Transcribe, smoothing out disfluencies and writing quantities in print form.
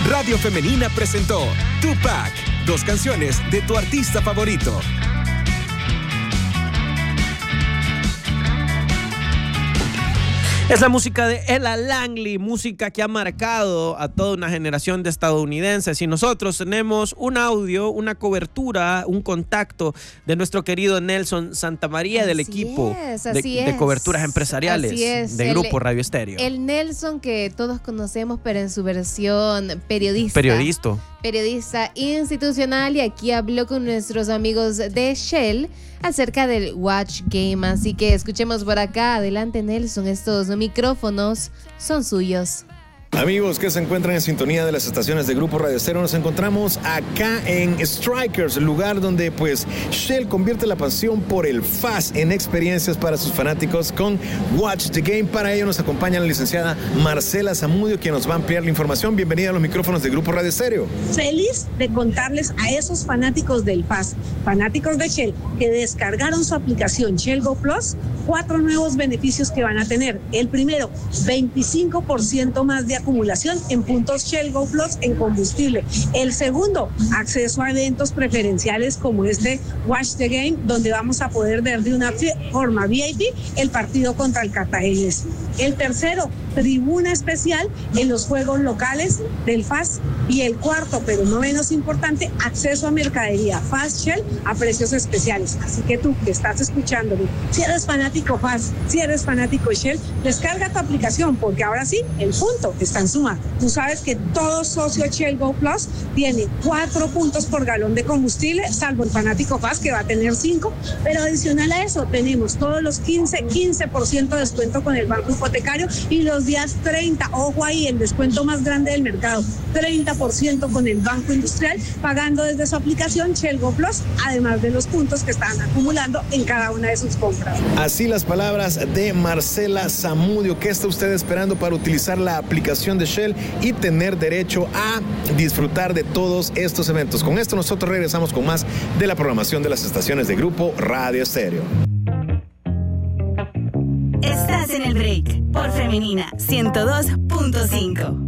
Radio Femenina presentó Tupac, 2 canciones de tu artista favorito. Es la música de Ella Langley, música que ha marcado a toda una generación de estadounidenses. Y nosotros tenemos un audio, una cobertura, un contacto de nuestro querido Nelson Santamaría del equipo de coberturas empresariales de Grupo Radio Estéreo. El Nelson que todos conocemos, pero en su versión periodista institucional, y aquí habló con nuestros amigos de Shell acerca del Watch Game. Así que escuchemos por acá. Adelante, Nelson, estos micrófonos son suyos. Amigos que se encuentran en sintonía de las estaciones de Grupo Radio Estéreo, nos encontramos acá en Strikers, lugar donde pues Shell convierte la pasión por el FAS en experiencias para sus fanáticos con Watch the Game. Para ello nos acompaña la licenciada Marcela Zamudio, quien nos va a ampliar la información. Bienvenida a los micrófonos de Grupo Radio Estéreo. Feliz de contarles a esos fanáticos del FAS, fanáticos de Shell, que descargaron su aplicación Shell Go Plus, 4 nuevos beneficios que van a tener. El primero, 25% más de acumulación en puntos Shell Go Plus en combustible. El segundo, acceso a eventos preferenciales como este Watch the Game, donde vamos a poder ver de una forma VIP el partido contra el Cartaginés. El tercero, tribuna especial en los juegos locales del FAS. Y el cuarto, pero no menos importante, acceso a mercadería FAS Shell a precios especiales. Así que tú que estás escuchándome, si eres fanático FAS, si eres fanático Shell, descarga tu aplicación, porque ahora sí, el punto está en suma. Tú sabes que todo socio Shell Go Plus tiene 4 puntos por galón de combustible, salvo el fanático FAS, que va a tener 5, pero adicional a eso tenemos todos los 15% de descuento con el banco hipotecario, y los días 30, ojo ahí, el descuento más grande del mercado, 30% con el banco industrial, pagando desde su aplicación Shell Go Plus, además de los puntos que están acumulando en cada una de sus compras. Así las palabras de Marcela Zamudio. ¿Qué está usted esperando para utilizar la aplicación de Shell y tener derecho a disfrutar de todos estos eventos? Con esto nosotros regresamos con más de la programación de las estaciones de Grupo Radio Estéreo. Estás en el break por Femenina 102.5.